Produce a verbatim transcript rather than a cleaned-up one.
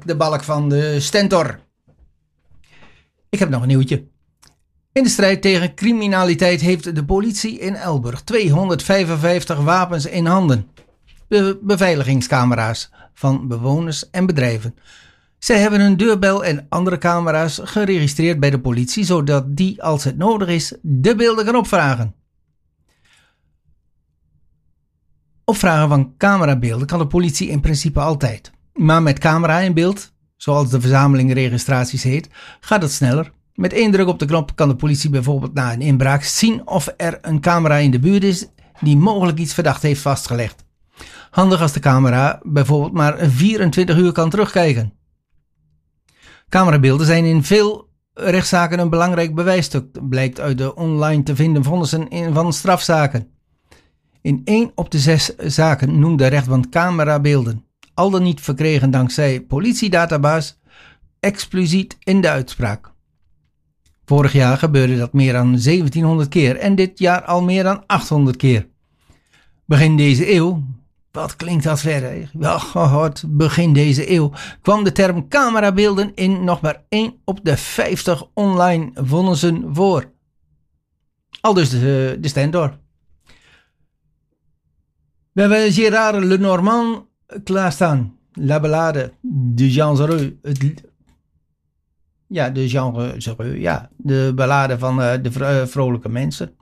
de balk van de Stentor. Ik heb nog een nieuwtje. In de strijd tegen criminaliteit heeft de politie in Elburg tweehonderdvijfenvijftig wapens in handen. De beveiligingscamera's van bewoners en bedrijven. Zij hebben hun deurbel en andere camera's geregistreerd bij de politie, zodat die, als het nodig is, de beelden kan opvragen. Opvragen van camerabeelden kan de politie in principe altijd. Maar met camera in beeld, zoals de verzameling registraties heet, gaat het sneller. Met één druk op de knop kan de politie bijvoorbeeld na een inbraak zien of er een camera in de buurt is die mogelijk iets verdacht heeft vastgelegd. Handig als de camera bijvoorbeeld maar vierentwintig uur kan terugkijken. Camerabeelden zijn in veel rechtszaken een belangrijk bewijsstuk, blijkt uit de online te vinden vonnissen van strafzaken. In één op de zes zaken noemt de rechtbank camerabeelden, al dan niet verkregen dankzij politiedatabase, expliciet in de uitspraak. Vorig jaar gebeurde dat meer dan zeventienhonderd keer en dit jaar al meer dan achthonderd keer. Begin deze eeuw, wat klinkt dat verder? Wel gehoord, begin deze eeuw kwam de term camerabeelden in nog maar één op de vijftig online vonnissen voor. Aldus de, de Stentor. We hebben Gérard Lenormand klaarstaan. La Ballade de Jean Zereux. Ja, de Jean Zereux. Ja, de ballade van uh, de vro- vrolijke mensen.